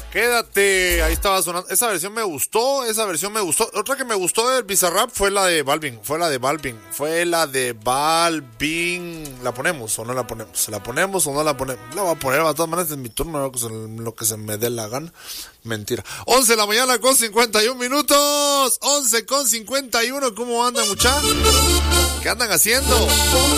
Quédate, ahí estaba sonando. Esa versión me gustó. Otra que me gustó del Bizarrap fue la de Balvin. ¿La ponemos o no la ponemos? ¿La ponemos o no la ponemos? La voy a poner, de todas maneras, en mi turno, lo que se me dé la gana. Mentira. 11 de la mañana con 51 minutos. 11 con 51. ¿Cómo andan, muchachos? ¿Qué andan haciendo?